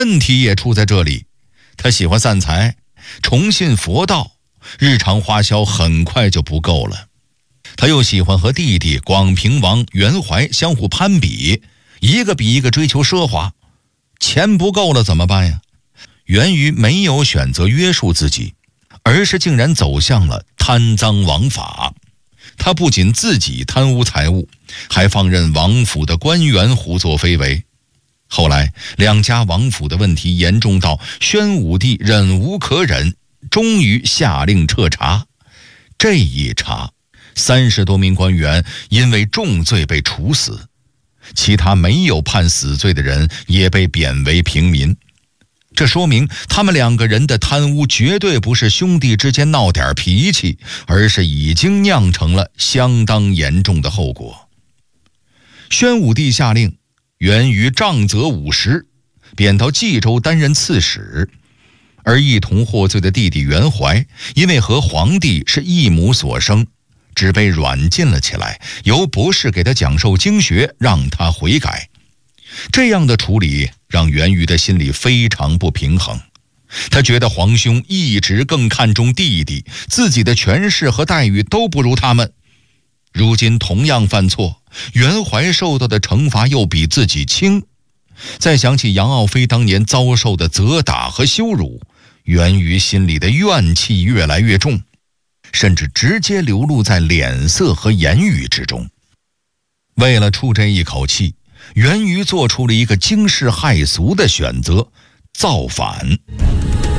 问题也出在这里，他喜欢散财，崇信佛道，日常花销很快就不够了。他又喜欢和弟弟广平王袁怀相互攀比，一个比一个追求奢华，钱不够了怎么办呀？源于没有选择约束自己，而是竟然走向了贪赃枉法。他不仅自己贪污财物，还放任王府的官员胡作非为。后来两家王府的问题严重到宣武帝忍无可忍，终于下令彻查。这一查，30多名官员因为重罪被处死，其他没有判死罪的人也被贬为平民。这说明他们2个人的贪污绝对不是兄弟之间闹点脾气，而是已经酿成了相当严重的后果。宣武帝下令源于杖责50，贬到冀州担任刺史，而一同获罪的弟弟袁怀，因为和皇帝是一母所生，只被软禁了起来，由博士给他讲授经学，让他悔改。这样的处理让袁瑜的心里非常不平衡，他觉得皇兄一直更看重弟弟，自己的权势和待遇都不如他们。如今同样犯错，袁怀受到的惩罚又比自己轻。再想起杨傲飞当年遭受的责打和羞辱，袁瑜心里的怨气越来越重，甚至直接流露在脸色和言语之中。为了出这一口气，袁瑜做出了一个惊世骇俗的选择，造反。